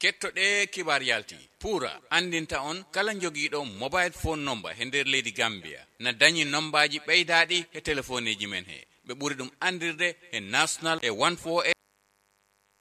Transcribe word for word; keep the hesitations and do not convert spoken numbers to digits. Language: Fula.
kettoɗe kibar yalti pura andinta on kala jogiiɗo mobile phone number he nder leydi Gambia na dañi nombaji ɓeydaɗi e téléphone ji men he ɓe ɓuri ɗum andirde e national e one four eight